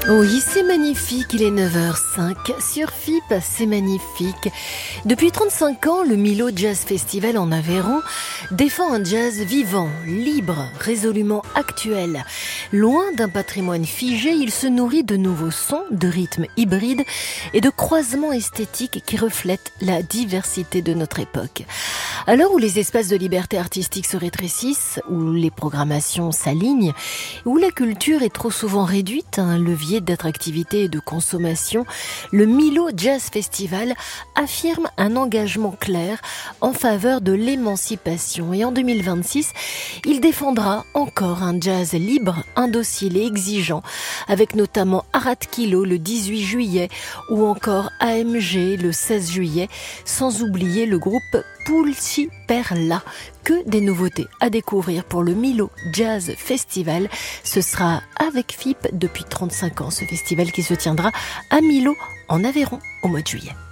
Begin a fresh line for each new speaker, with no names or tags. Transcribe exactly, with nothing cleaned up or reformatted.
Oui, c'est magnifique, il est neuf heures cinq sur F I P, c'est magnifique. Depuis trente-cinq ans, le Milo Jazz Festival en Aveyron défend un jazz vivant, libre, résolument actuel. Loin d'un patrimoine figé, il se nourrit de nouveaux sons, de rythmes hybrides et de croisements esthétiques qui reflètent la diversité de notre époque. À l'heure où les espaces de liberté artistique se rétrécissent, où les programmations s'alignent, où la culture est trop souvent réduite à un levier d'attractivité et de consommation, le Milo Jazz Festival affirme un engagement clair en faveur de l'émancipation. Et en deux mille vingt-six, il défendra encore un jazz libre, indocile et exigeant, avec notamment Arat Kilo le dix-huit juillet ou encore A M G le seize juillet, sans oublier le groupe Pulci Perla. Que des nouveautés à découvrir pour le Milo Jazz Festival. Ce sera avec F I P depuis trente-cinq ans, ce festival qui se tiendra à Milo en Aveyron au mois de juillet.